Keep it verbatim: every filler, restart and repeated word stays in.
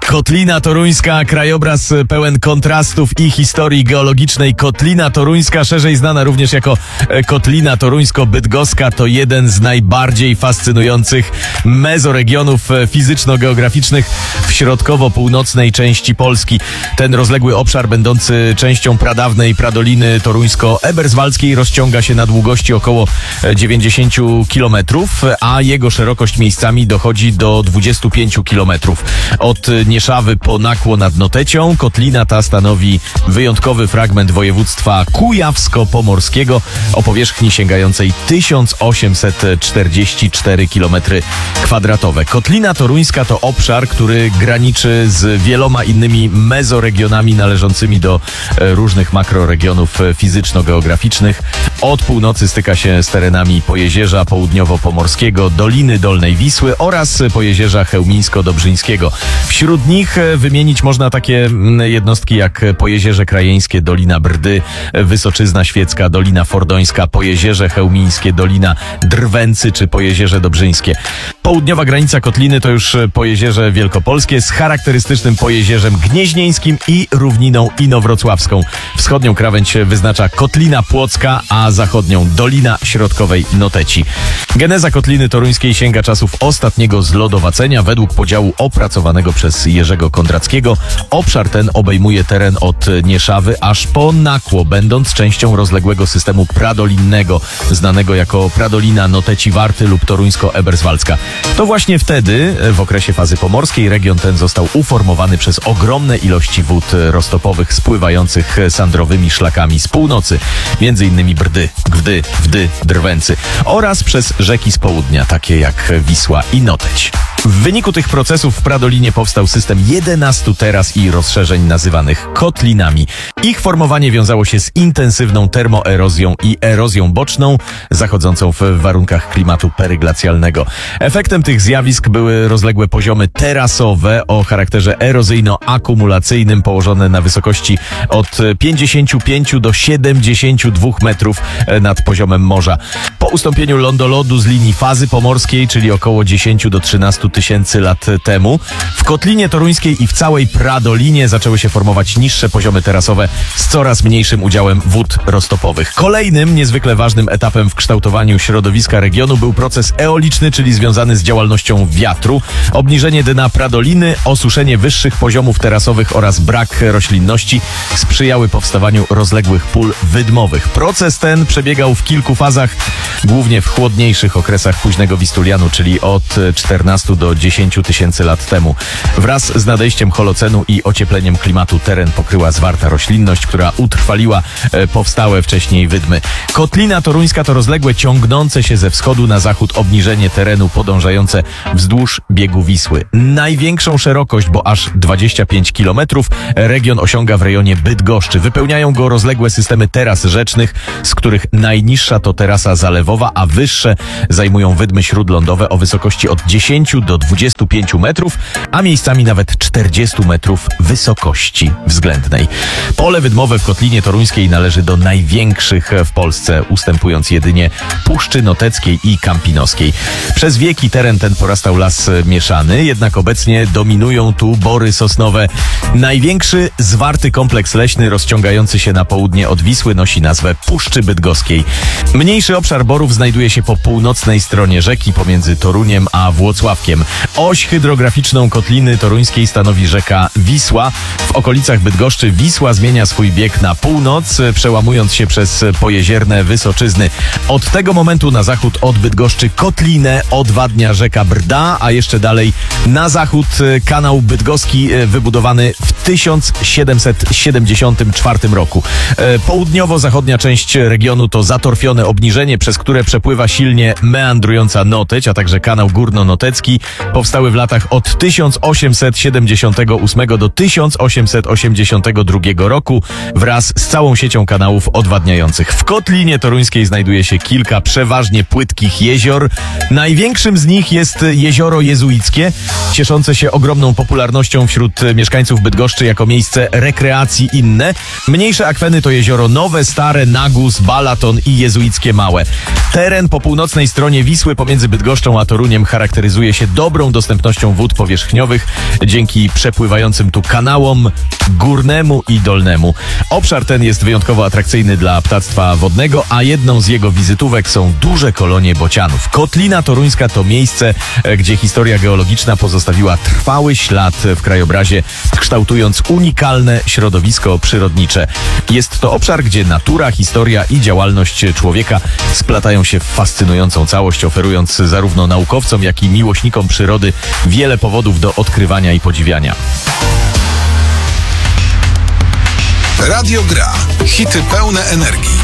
Kotlina Toruńska, krajobraz pełen kontrastów i historii geologicznej. Kotlina Toruńska, szerzej znana również jako Kotlina Toruńsko-Bydgoska, to jeden z najbardziej fascynujących mezoregionów fizyczno-geograficznych w środkowo-północnej części Polski. Ten rozległy obszar, będący częścią pradawnej Pradoliny Toruńsko-Eberswaldzkiej, rozciąga się na długości około dziewięćdziesiąt kilometrów, a jego szerokość miejscami dochodzi do dwudziestu pięciu kilometrów. Od Nieszawy po Nakło nad Notecią kotlina ta stanowi wyjątkowy fragment województwa kujawsko-pomorskiego o powierzchni sięgającej tysiąc osiemset czterdzieści cztery kilometry kwadratowe. Kotlina Toruńska to obszar, który graniczy z wieloma innymi mezoregionami należącymi do różnych makroregionów fizyczno-geograficznych. Od północy styka się z terenami Pojezierza Południowo-Pomorskiego, Doliny Dolnej Wisły oraz Pojezierza Chełmińsko-Dobrzyńskiego. Wśród nich wymienić można takie jednostki jak Pojezierze Krajeńskie, Dolina Brdy, Wysoczyzna Świecka, Dolina Fordońska, Pojezierze Chełmińskie, Dolina Drwęcy czy Pojezierze Dobrzyńskie. Południowa granica kotliny to już Pojezierze Wielkopolskie z charakterystycznym Pojezierzem Gnieźnieńskim i równiną inowrocławską. Wschodnią krawędź wyznacza Kotlina Płocka, a zachodnią Dolina Środkowej Noteci. Geneza Kotliny Toruńskiej sięga czasów ostatniego zlodowacenia. Według podziału opracowanego przez Jerzego Kondrackiego obszar ten obejmuje teren od Nieszawy aż po Nakło, będąc częścią rozległego systemu pradolinnego, znanego jako Pradolina Noteci Warty lub Toruńsko-Eberswaldzka. To właśnie wtedy, w okresie fazy pomorskiej, region ten został uformowany przez ogromne ilości wód roztopowych spływających sandrowymi szlakami z północy, między innymi Brdy, Gwdy, Wdy, Drwęcy, oraz przez rzeki z południa, takie jak Wisła i Noteć. W wyniku tych procesów w Pradolinie powstał system jedenastu teras i rozszerzeń nazywanych kotlinami. Ich formowanie wiązało się z intensywną termoerozją i erozją boczną, zachodzącą w warunkach klimatu peryglacjalnego. Efektem tych zjawisk były rozległe poziomy terasowe o charakterze erozyjno-akumulacyjnym, położone na wysokości od pięćdziesięciu pięciu do siedemdziesięciu dwóch metrów nad poziomem morza. Po ustąpieniu lądolodu z linii fazy pomorskiej, czyli około dziesięciu do trzynastu tysięcy lat temu, w Kotlinie Toruńskiej i w całej Pradolinie zaczęły się formować niższe poziomy terasowe z coraz mniejszym udziałem wód roztopowych. Kolejnym niezwykle ważnym etapem w kształtowaniu środowiska regionu był proces eoliczny, czyli związany z działalnością wiatru. Obniżenie dna Pradoliny, osuszenie wyższych poziomów terasowych oraz brak roślinności sprzyjały powstawaniu rozległych pól wydmowych. Proces ten przebiegał w kilku fazach, głównie w chłodniejszych okresach późnego Wistulianu, czyli od czternastu do dziesięciu tysięcy lat temu. Wraz z nadejściem holocenu i ociepleniem klimatu teren pokryła zwarta roślinność, która utrwaliła e, powstałe wcześniej wydmy. Kotlina Toruńska to rozległe, ciągnące się ze wschodu na zachód obniżenie terenu podążające wzdłuż biegu Wisły. Największą szerokość, bo aż dwadzieścia pięć kilometrów, region osiąga w rejonie Bydgoszczy. Wypełniają go rozległe systemy teras rzecznych, z których najniższa to terasa zalewowa, a wyższe zajmują wydmy śródlądowe o wysokości od dziesięciu do dwudziestu pięciu metrów, a miejscami nawet czterdziestu metrów wysokości względnej. Pole wydmowe w Kotlinie Toruńskiej należy do największych w Polsce, ustępując jedynie Puszczy Noteckiej i Kampinoskiej. Przez wieki teren ten porastał las mieszany, jednak obecnie dominują tu bory sosnowe. Największy zwarty kompleks leśny rozciągający się na południe od Wisły nosi nazwę Puszczy Bydgoskiej. Mniejszy obszar borów znajduje się po północnej stronie rzeki pomiędzy Toruniem a Włocławkiem. Oś hydrograficzną Kotliny Toruńskiej stanowi rzeka Wisła. W okolicach Bydgoszczy Wisła zmienia swój bieg na północ, przełamując się przez pojezierne wysoczyzny. Od tego momentu na zachód od Bydgoszczy Kotlinę odwadnia rzeka Brda, a jeszcze dalej na zachód kanał bydgoski wybudowany w tysiąc siedemset siedemdziesiątym czwartym roku. Południowo-zachodnia część regionu to zatorfione obniżenie, przez które przepływa silnie meandrująca Noteć, a także kanał górno-notecki, powstały w latach od tysiąc osiemset siedemdziesiątego ósmego do tysiąc osiemset osiemdziesiątego drugiego roku wraz z całą siecią kanałów odwadniających. W Kotlinie Toruńskiej znajduje się kilka przeważnie płytkich jezior. Największym z nich jest jezioro jezuickie. cieszące się ogromną popularnością wśród mieszkańców Bydgoszczy jako miejsce rekreacji inne. Mniejsze akweny to jezioro Nowe, Stare, Nagus, Balaton i Jezuickie Małe. Teren po północnej stronie Wisły pomiędzy Bydgoszczą a Toruniem charakteryzuje się dobrą dostępnością wód powierzchniowych dzięki przepływającym tu kanałom górnemu i dolnemu. Obszar ten jest wyjątkowo atrakcyjny dla ptactwa wodnego, a jedną z jego wizytówek są duże kolonie bocianów. Kotlina Toruńska to miejsce, gdzie historia geologiczna pozostawiła trwały ślad w krajobrazie, kształtując unikalne środowisko przyrodnicze. Jest to obszar, gdzie natura, historia i działalność człowieka splatają się w fascynującą całość, oferując zarówno naukowcom, jak i miłośnikom przyrody wiele powodów do odkrywania i podziwiania. Radio Gra. Hity pełne energii.